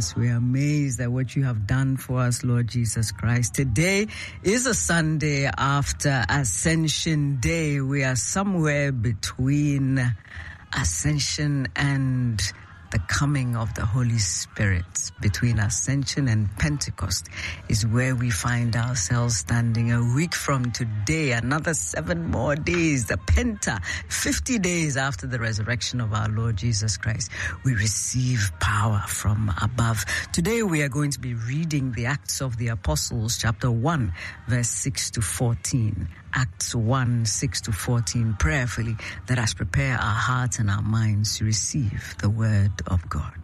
goodness. We are amazed at what you have done for us, Lord Jesus Christ. Today is a Sunday after Ascension Day. We are somewhere between Ascension and the coming of the Holy Spirit. Between Ascension and Pentecost is where we find ourselves standing. A week from today, another 7 more days, the Penta, 50 days after the resurrection of our Lord Jesus Christ, we receive power from above. Today we are going to be reading the Acts of the Apostles, chapter 1, verse 6 to 14. Acts 1, 6 to 14, prayerfully. Let us prepare our hearts and our minds to receive the word of God.